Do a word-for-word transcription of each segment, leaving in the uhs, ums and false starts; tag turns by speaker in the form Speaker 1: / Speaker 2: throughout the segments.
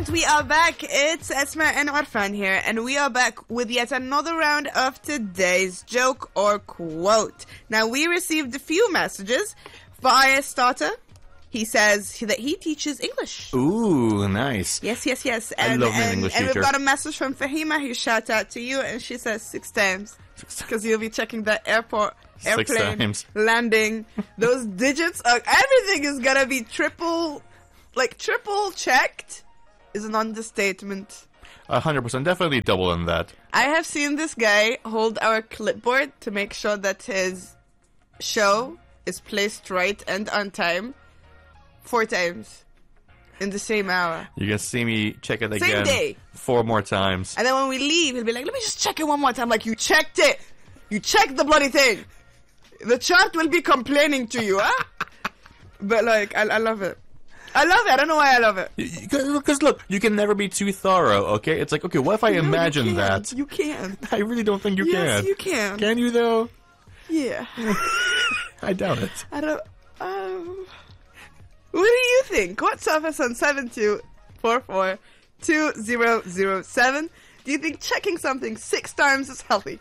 Speaker 1: right, we are back. It's Esma and Arfan here, and we are back with yet another round of today's joke or quote. Now, we received a few messages. Via Starter, he says that he teaches English.
Speaker 2: Ooh, nice.
Speaker 1: Yes, yes, yes.
Speaker 2: I
Speaker 1: And,
Speaker 2: love an
Speaker 1: and,
Speaker 2: English
Speaker 1: and
Speaker 2: teacher.
Speaker 1: we've got a message from Fahima who shout out to you, and she says six times. Because you'll be checking the airport,
Speaker 2: Six
Speaker 1: airplane,
Speaker 2: times.
Speaker 1: landing. Those digits, are, everything is going to be triple, like triple checked is an understatement.
Speaker 2: A hundred percent, definitely double in that.
Speaker 1: I have seen this guy hold our clipboard to make sure that his show is placed right and on time four times in the same hour.
Speaker 2: You can see me check it
Speaker 1: Same
Speaker 2: again
Speaker 1: day.
Speaker 2: four more times.
Speaker 1: And then when we leave, he'll be like, let me just check it one more time. Like, you checked it. You checked the bloody thing. The chart will be complaining to you, huh? But, like, I, I love it. I love it. I don't know why I love it.
Speaker 2: Because look, you can never be too thorough, okay? It's like, okay, what if I
Speaker 1: No, you
Speaker 2: imagine
Speaker 1: can't.
Speaker 2: that?
Speaker 1: You can.
Speaker 2: I really don't think you
Speaker 1: Yes,
Speaker 2: can.
Speaker 1: you can.
Speaker 2: Can you, though?
Speaker 1: Yeah.
Speaker 2: I doubt it.
Speaker 1: I don't... Um... What do you think? WhatsApp us on seven two four four two zero zero seven. Do you think checking something six times is healthy?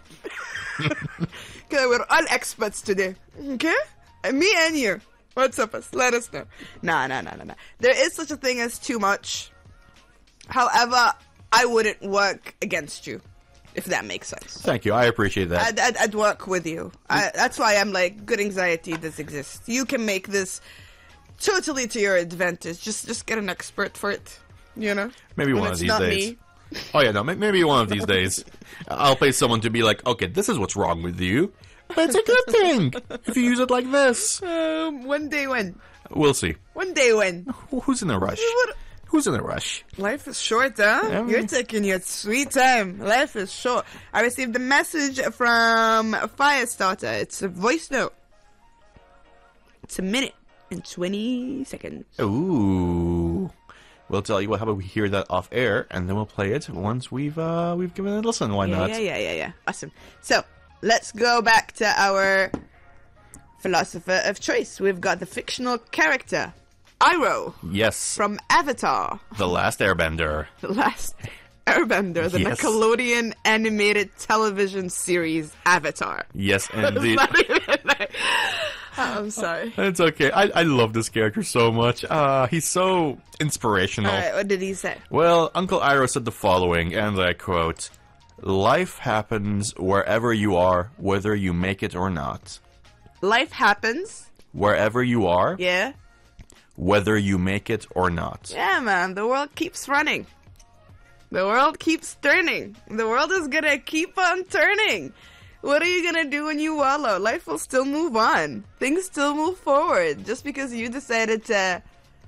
Speaker 1: Okay, we're all experts today. Okay? And me and you. WhatsApp us. Let us know. Nah, nah, nah, nah, nah. There is such a thing as too much. However, I wouldn't work against you, if that makes sense.
Speaker 2: Thank you. I appreciate that.
Speaker 1: I'd, I'd, I'd work with you. I, that's why I'm like, good anxiety does exist. You can make this totally to your advantage. Just just get an expert for it, you know?
Speaker 2: Maybe
Speaker 1: When
Speaker 2: one of
Speaker 1: it's
Speaker 2: these
Speaker 1: not
Speaker 2: days.
Speaker 1: me.
Speaker 2: Oh yeah, no, may- maybe one of these days. I'll pay someone to be like, okay, this is what's wrong with you. But it's a good thing if you use it like this.
Speaker 1: Um, one day when?
Speaker 2: We'll see.
Speaker 1: One day when?
Speaker 2: Wh- Who's in a rush?
Speaker 1: What-
Speaker 2: Who's in a rush?
Speaker 1: Life is short, huh?
Speaker 2: Yeah.
Speaker 1: You're taking your sweet time. Life is short. I received a message from Firestarter. It's a voice note. It's a minute and twenty seconds.
Speaker 2: Ooh. We'll tell you what. How about we hear that off air, and then we'll play it once we've uh, we've given it a listen. Why
Speaker 1: yeah,
Speaker 2: not?
Speaker 1: Yeah, yeah, yeah, yeah. Awesome. So, let's go back to our philosopher of choice. We've got the fictional character, Iroh,
Speaker 2: Yes.
Speaker 1: from Avatar.
Speaker 2: The Last Airbender.
Speaker 1: The Last Airbender, the
Speaker 2: Yes.
Speaker 1: Nickelodeon animated television series Avatar.
Speaker 2: Yes,
Speaker 1: It's
Speaker 2: indeed.
Speaker 1: not even like- Oh, I'm sorry.
Speaker 2: It's okay. I, I love this character so much. Uh, he's so inspirational.
Speaker 1: All right, what did he say?
Speaker 2: Well, Uncle Iroh said the following, and I quote, "Life happens wherever you are, whether you make it or not.
Speaker 1: Life happens.
Speaker 2: Wherever you are,
Speaker 1: Yeah?
Speaker 2: whether you make it or not."
Speaker 1: Yeah, man. The world keeps running. The world keeps turning. The world is gonna keep on turning. What are you gonna do when you wallow? Life will still move on. Things still move forward. Just because you decided to,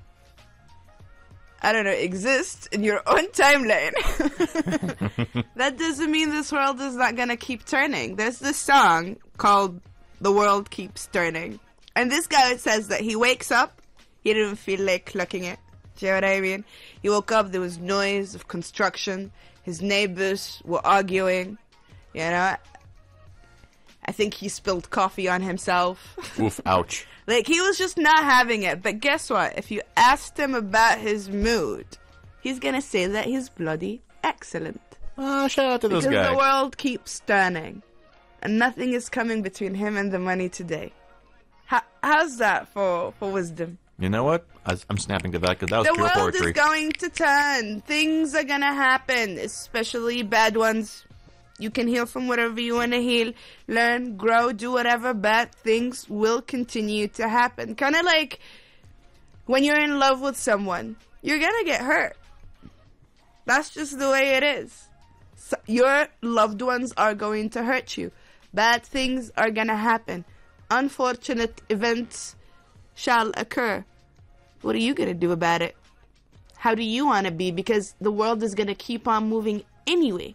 Speaker 1: I don't know, exist in your own timeline. That doesn't mean this world is not gonna keep turning. There's this song called The World Keeps Turning. And this guy says that he wakes up, he didn't feel like clucking it. Do you know what I mean? He woke up, there was noise of construction. His neighbors were arguing. You know? I think he spilled coffee on himself.
Speaker 2: Oof, ouch.
Speaker 1: Like, he was just not having it. But guess what? If you asked him about his mood, he's gonna say that he's bloody excellent.
Speaker 2: Uh, shout out to this
Speaker 1: Because
Speaker 2: guy.
Speaker 1: the world keeps turning. And nothing is coming between him and the money today. How, how's that for, for wisdom?
Speaker 2: You know what? I, I'm snapping to that because that was
Speaker 1: The
Speaker 2: pure
Speaker 1: world
Speaker 2: poetry.
Speaker 1: is going to turn. Things are gonna happen, especially bad ones. You can heal from whatever you want to heal. Learn, grow, do whatever. Bad things will continue to happen. Kind of like when you're in love with someone. You're gonna get hurt. That's just the way it is. So your loved ones are going to hurt you. Bad things are gonna happen. Unfortunate events shall occur. What are you gonna do about it? How do you want to be? Because the world is gonna keep on moving anyway.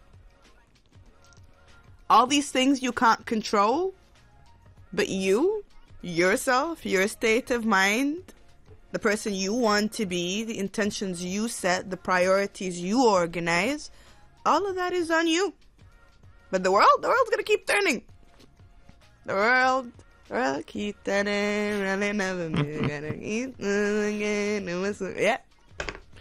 Speaker 1: All these things you can't control, but you, yourself, your state of mind, the person you want to be, the intentions you set, the priorities you organize, all of that is on you. But the world, the world's gonna keep turning. The world, the world keep turning, really never be gonna keep turning again. Yeah.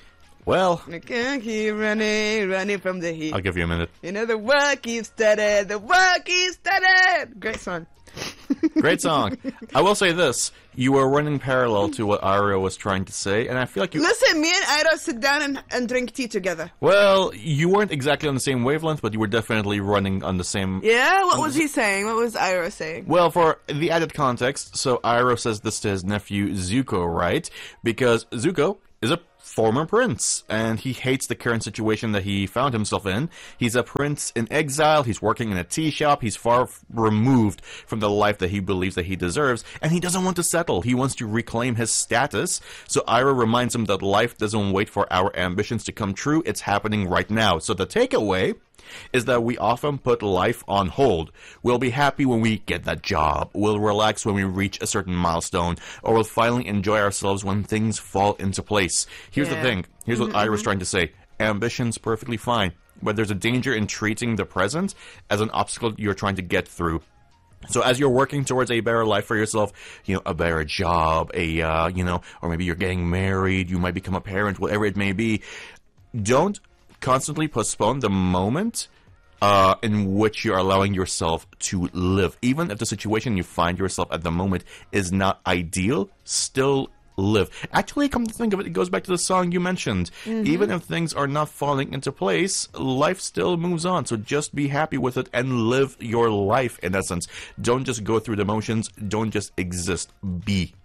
Speaker 2: Well,
Speaker 1: I can't keep running, running from the heat.
Speaker 2: I'll give you a minute.
Speaker 1: You know, the world keeps steady, the world keeps steady. Great song.
Speaker 2: Great song. I will say this. You were running parallel to what Ira was trying to say, and I feel like you...
Speaker 1: Listen, me and Ira sit down and, and drink tea together.
Speaker 2: Well, you weren't exactly on the same wavelength, but you were definitely running on the same...
Speaker 1: Yeah? What was he saying? What was Ira saying?
Speaker 2: Well, for the added context, so Ira says this to his nephew Zuko, right? Because Zuko is a former prince, and he hates the current situation that he found himself in. He's a prince in exile, he's working in a tea shop, he's far f- removed from the life that he believes that he deserves, and he doesn't want to settle. He wants to reclaim his status. So Ira reminds him that life doesn't wait for our ambitions to come true, it's happening right now. So the takeaway is that we often put life on hold. We'll be happy when we get that job. We'll relax when we reach a certain milestone. Or we'll finally enjoy ourselves when things fall into place. Here's
Speaker 1: Yeah.
Speaker 2: the thing. Here's what Ira's trying to say. Ambition's perfectly fine. But there's a danger in treating the present as an obstacle you're trying to get through. So as you're working towards a better life for yourself, you know, a better job, a, uh, you know, or maybe you're getting married, you might become a parent, whatever it may be, don't constantly postpone the moment uh, in which you're allowing yourself to live. Even if the situation you find yourself at the moment is not ideal, still live. Actually, come to think of it, it goes back to the song you mentioned. Mm-hmm. Even if things are not falling into place, life still moves on. So just be happy with it and live your life, in essence. Don't just go through the motions. Don't just exist. Be.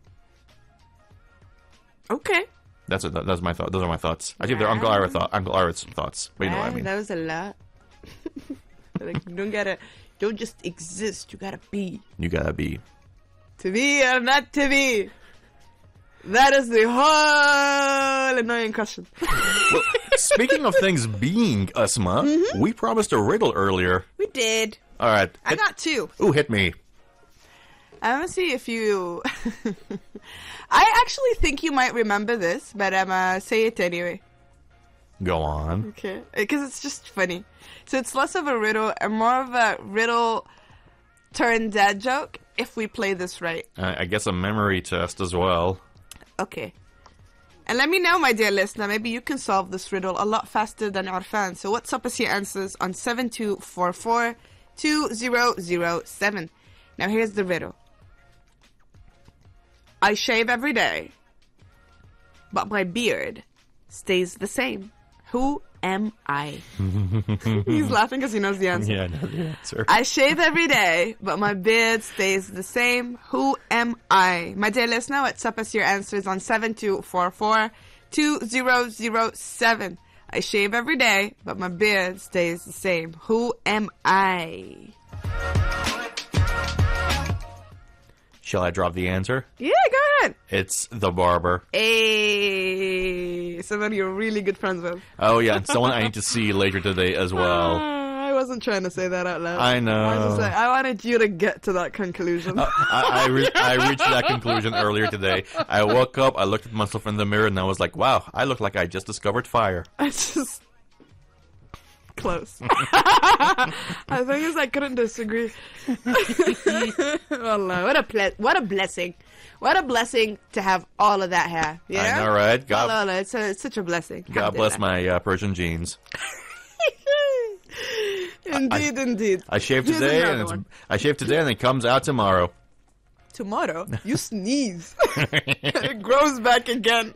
Speaker 1: Okay.
Speaker 2: That's it. That's my thought. Those are my thoughts. I think they're Uncle Ira thought. Uncle Ira's thoughts. But you know what I mean.
Speaker 1: That was a lot. Like, you don't gotta, don't just exist. You gotta be.
Speaker 2: You gotta be.
Speaker 1: To be or not to be. That is the whole annoying question.
Speaker 2: Well, speaking of things being, Asma, mm-hmm. we promised a riddle earlier.
Speaker 1: We did.
Speaker 2: All right.
Speaker 1: I
Speaker 2: hit,
Speaker 1: got two.
Speaker 2: Ooh, hit me.
Speaker 1: I want to see if you... I actually think you might remember this, but I'm going to say it anyway.
Speaker 2: Go on.
Speaker 1: Okay. Because it's just funny. So it's less of a riddle and more of a riddle turn dad joke if we play this right.
Speaker 2: I, I guess a memory test as well.
Speaker 1: Okay. And let me know, my dear listener, maybe you can solve this riddle a lot faster than our fans. So what's up with your answers on seven two four four two zero zero seven. Now here's the riddle. I shave every day, but my beard stays the same. Who am I? He's laughing because he knows the answer.
Speaker 2: Yeah, I know the answer.
Speaker 1: I shave every day, but my beard stays the same. Who am I? My dear listener, what's up as your answers on seven two four four two zero zero seven. I shave every day, but my beard stays the same. Who am I?
Speaker 2: Shall I drop the answer?
Speaker 1: Yeah, go ahead.
Speaker 2: It's the barber.
Speaker 1: Hey, someone you're really good friends with.
Speaker 2: Oh, yeah, and someone I need to see later today as well.
Speaker 1: Uh, I wasn't trying to say that out loud.
Speaker 2: I know.
Speaker 1: I, was just like, I wanted you to get to that conclusion.
Speaker 2: Uh, I, I, re- I reached that conclusion earlier today. I woke up, I looked at myself in the mirror, and I was like, wow, I look like I just discovered fire.
Speaker 1: I just... Close. I think it's I couldn't disagree. Wallah, what a ple- what a blessing. What a blessing to have all of that hair. You know?
Speaker 2: I know, right? God,
Speaker 1: Wallah, it's, a, it's such a blessing.
Speaker 2: God bless my uh, Persian jeans.
Speaker 1: Indeed,
Speaker 2: I,
Speaker 1: indeed.
Speaker 2: I shaved
Speaker 1: Here's
Speaker 2: today,
Speaker 1: another
Speaker 2: and it's,
Speaker 1: one.
Speaker 2: I shaved today, and it comes out tomorrow.
Speaker 1: Tomorrow? You sneeze. It grows back again.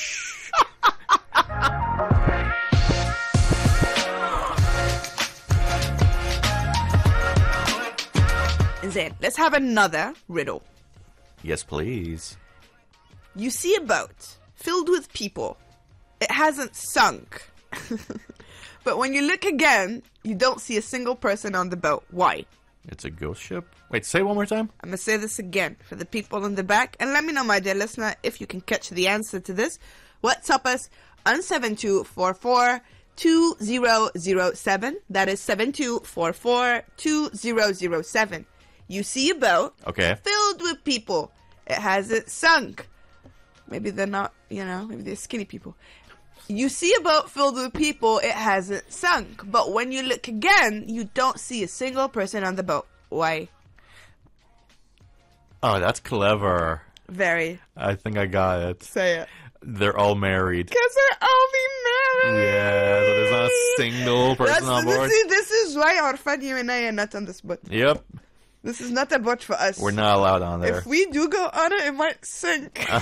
Speaker 1: Zayn, let's have another riddle.
Speaker 2: Yes, please.
Speaker 1: You see a boat filled with people. It hasn't sunk. But when you look again, you don't see a single person on the boat. Why?
Speaker 2: It's a ghost ship? Wait, say it one more time?
Speaker 1: I'm going to say this again for the people in the back. And let me know, my dear listener, if you can catch the answer to this. What's up us on seven two four four two zero zero seven. That is seven two four four two zero zero seven. You see a boat
Speaker 2: okay.
Speaker 1: filled with people. It hasn't sunk. Maybe they're not, you know, maybe they're skinny people. You see a boat filled with people. It hasn't sunk. But when you look again, you don't see a single person on the boat. Why?
Speaker 2: Oh, that's clever.
Speaker 1: Very.
Speaker 2: I think I got it.
Speaker 1: Say it.
Speaker 2: They're all married.
Speaker 1: Because they're all be married.
Speaker 2: Yeah, so there's not a single person
Speaker 1: That's,
Speaker 2: on board.
Speaker 1: See, this is why our fun, you and I are not on this boat.
Speaker 2: Yep.
Speaker 1: This is not a boat for us.
Speaker 2: We're not allowed on there.
Speaker 1: If we do go on it, it might sink. Hey,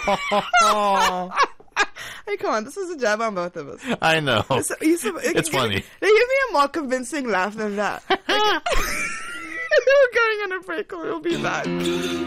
Speaker 1: come on, this is a jab on both of us.
Speaker 2: I know.
Speaker 1: It's, it's,
Speaker 2: It's funny.
Speaker 1: They give me a more convincing laugh than that. Like, we're going on a break, or we'll be back.